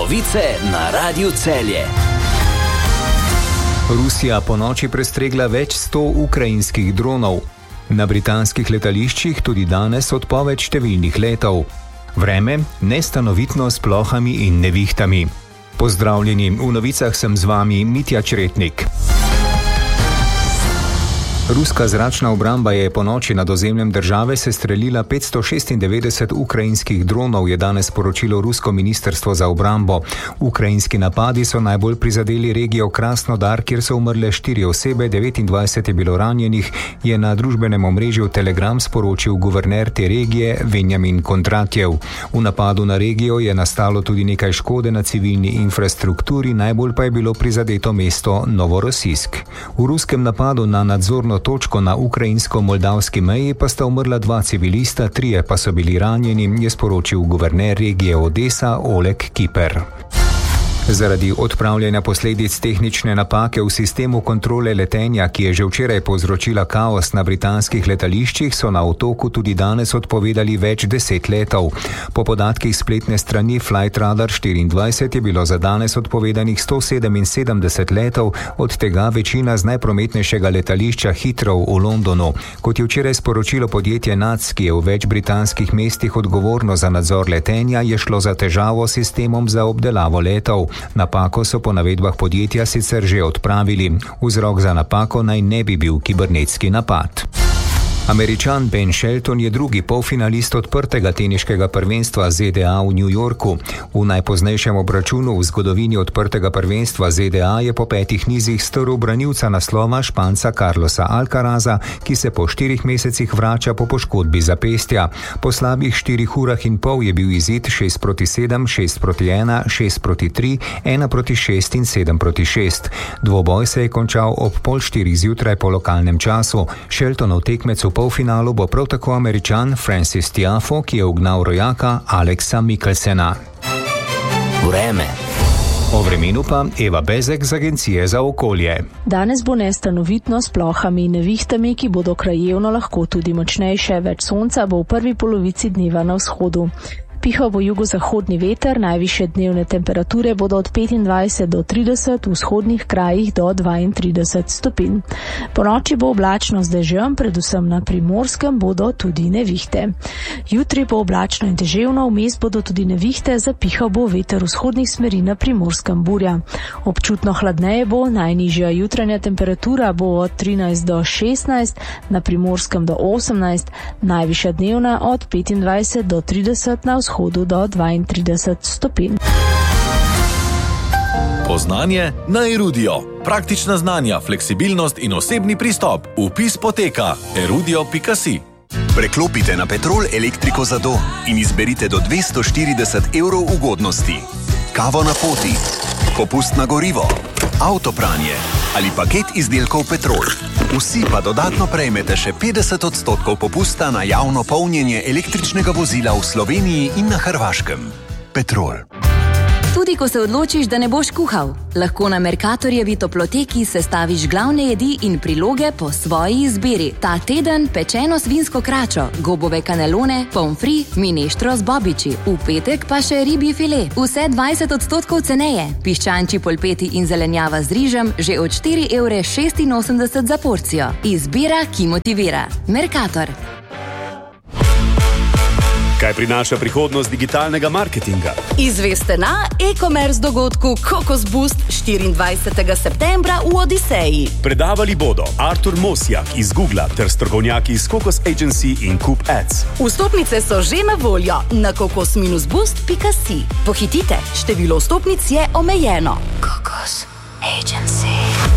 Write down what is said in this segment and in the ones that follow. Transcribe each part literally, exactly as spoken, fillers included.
Novice na Radiu Celje. Rusija po noči prestregla več sto ukrajinskih dronov. Na britanskih letališčih tudi danes odpoved številnih letov. Vreme nestanovitno s plohami in nevihtami. Pozdravljeni, v novicah sem z vami Mitja Čretnik. Ruska zračna obramba je po noči nad ozemljem države sestrelila petsto šestindevetdeset ukrajinskih dronov, je danes sporočilo rusko ministrstvo za obrambo. Ukrajinski napadi so najbolj prizadeli regijo Krasnodar, kjer so umrle štiri osebe, devetindvajset je bilo ranjenih, je na družbenem omrežju Telegram sporočil guverner te regije Venjamin Kondratjev. V napadu na regijo je nastalo tudi nekaj škode na civilni infrastrukturi, najbolj pa je bilo prizadeto mesto Novorossijsk. V ruskem napadu na nadzorno točko na ukrajinsko-moldavski meji pa sta umrla dva civilista, trije pa so bili ranjeni, je sporočil guverner regije Odesa Oleg Kiper. Zaradi odpravljanja posledic tehnične napake v sistemu kontrole letenja, ki je že včeraj povzročila kaos na britanskih letališčih, so na otoku tudi danes odpovedali več deset letov. Po podatkih spletne strani Flightradar štiriindvajset je bilo za danes odpovedanih sto sedeminsedemdeset letov, od tega večina z najprometnejšega letališča Heathrow v Londonu. Kot je včeraj sporočilo podjetje N A C, ki je v več britanskih mestih odgovorno za nadzor letenja, je šlo za težavo s sistemom za obdelavo letov. Napako so po navedbah podjetja sicer že odpravili. Vzrok za napako naj ne bi bil kibernetski napad. Američan Ben Shelton je drugi polfinalist odprtega teniškega prvenstva Z D A v New Yorku. V najpoznejšem obračunu v zgodovini odprtega prvenstva Z D A je po petih nizih strl branilca naslova Španca Carlosa Alcaraza, ki se po štirih mesecih vrača po poškodbi zapestja. Po slabih štirih urah in pol je bil izid šest proti sedem, šest proti ena, šest proti tri, ena proti šest in sedem proti šest. Dvoboj se je končal ob pol štirih zjutraj po lokalnem času. Sheltonov tekmec v polfinalu bo prav tako Američan Francis Tiafoe, ki je ugnal rojaka Alexa Mikkelsena. Vreme. O vremenu pa Eva Bezek z Agencije za okolje. Danes bo nestanovitno s plohami in nevihtami, ki bodo krajevno lahko tudi močnejše. Več sonca bo v prvi polovici dneva na vzhodu. Pihal bo jugozahodni veter, najvišje dnevne temperature bodo od petindvajset do trideset, v vzhodnih krajih do dvaintrideset stopinj. Po noči bo oblačno z dežjem, predvsem na Primorskem bodo tudi nevihte. Jutri bo oblačno in deževno, vmes bodo tudi nevihte, zapihal bo veter vzhodnih smeri na Primorskem burja. Občutno hladneje bo, najnižja jutranja temperatura bo od trinajst do šestnajst, na Primorskem do osemnajst, najvišja dnevna od petindvajset do trideset, na vzhodu do dvaintrideset stopinj. Poznanje na Erudio. Praktična znanja, fleksibilnost in osebni pristop. Vpis poteka erudio pika si. Preklopite na Petrol elektriko za dom in izberite do dvesto štirideset evrov ugodnosti. Kavo na poti, popust na gorivo, avtopranje ali paket izdelkov Petrol. Vsi pa dodatno prejmete še petdeset odstotkov popusta na javno polnjenje električnega vozila v Sloveniji in na Hrvaškem. Petrol. Tudi ko se odločiš, da ne boš kuhal, lahko na Mercatorjevi toploteki sestaviš glavne jedi in priloge po svoji izbiri. Ta teden pečeno svinsko kračo, gobove kanelone, pomfri, mineštro z bobiči. V petek pa še ribji file. Vse dvajset odstotkov ceneje. Piščančji polpeti in zelenjava z rižem že od štiri evre šestinosemdeset za porcijo. Izbira, ki motivira. Mercator. Kaj prinaša prihodnost digitalnega marketinga? Izveste na e-commerce dogodku Kokos Boost štiriindvajsetega septembra v Odiseji. Predavali bodo Artur Mosjak iz Googla ter strokovnjaki iz Kokos Agency in Coop Ads. Vstopnice so že na voljo na kokos boost pika si. Pohitite, število vstopnic je omejeno. Kokos Agency.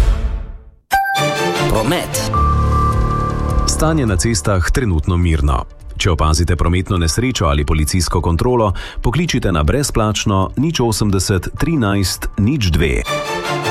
Promet. Stanje na cestah trenutno mirno. Če opazite prometno nesrečo ali policijsko kontrolo, pokličite na brezplačno nič osemdeset trinajst nič dve.